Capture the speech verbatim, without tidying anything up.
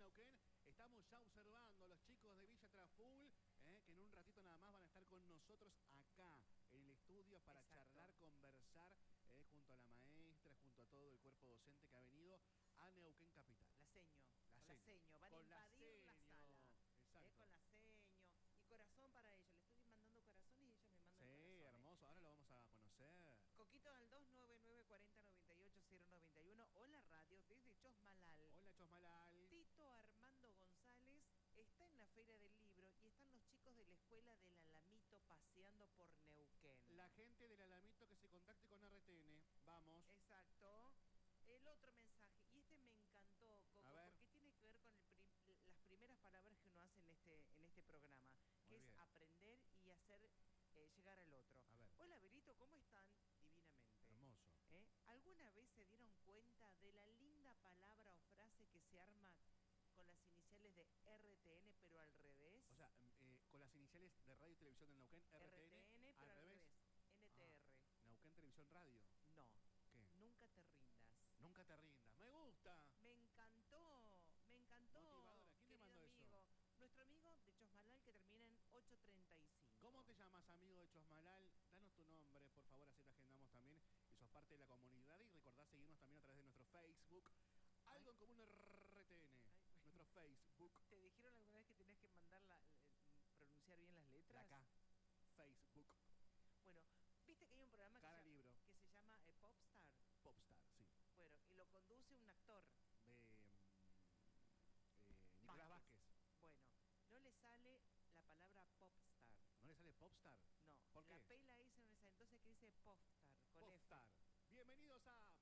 Neuquén. Estamos ya observando a los chicos de Villa Traful, eh, que en un ratito nada más van a estar con nosotros acá en el estudio para Exacto. charlar, conversar, eh, junto a la maestra, junto a todo el cuerpo docente que ha venido a Neuquén Capital. La seño, La con la seño. seño, van Con a la invadir la, seño. sala. Exacto. Eh, con la seño. Y corazón para ellos. Le estoy mandando corazones y ellos me mandan Sí, corazones. hermoso. Ahora lo vamos a conocer. Coquito al dos nueve nueve, cuatro cero, nueve ocho cero nueve uno o la radio desde Chosmalal. Hola, Chosmalal. Tito Armando González está en la Feria del Libro y están los chicos de la Escuela del Alamito paseando por Neuquén. La gente del Alamito que se contacte con R T N. Vamos. Exacto. El otro mensaje, y este me encantó, Coco, porque tiene que ver con el prim las primeras palabras que uno hace en este, en este programa, que Muy es bien. aprender y hacer eh, llegar al otro. A ver. Hola, Berito, ¿cómo están? Divinamente. Hermoso. ¿Eh? ¿Alguna vez se dieron cuenta de la linda palabra o frase que se arma con las iniciales de R T N, pero al revés? O sea, eh, con las iniciales de Radio y Televisión del Neuquén, R T N, R T N pero al, al revés. revés. N T R. Ah, Neuquén Televisión Radio. No. ¿Qué? Nunca te rindas. Nunca te rindas. Me gusta. Me encantó, me encantó. Motivadora. ¿Quién le mandó amigo. eso? Nuestro amigo de Chosmalal que termina en ocho treinta y cinco. ¿Cómo te llamas, amigo de Chosmalal? Danos tu nombre, por favor, así te agendamos también. Y sos parte de la comunidad. Y recordá seguirnos también a través de nuestro Facebook. Algo Ay. en común R T N. Ay. Nuestro Facebook. ¿Te dijeron alguna vez que tenías que mandar la, eh, pronunciar bien las letras? La K. Facebook. Bueno, viste que hay un programa Cara que, libro. Se, que se llama eh, Popstar. Popstar, sí. Bueno, y lo conduce un actor. Eh, eh, Nicolás Vázquez. Vázquez. Bueno, no le sale la palabra Popstar. ¿No le sale Popstar? No. ¿Por qué? La P y la I no le sale. Entonces, ¿qué dice Popstar? Con Popstar. F. Bienvenidos a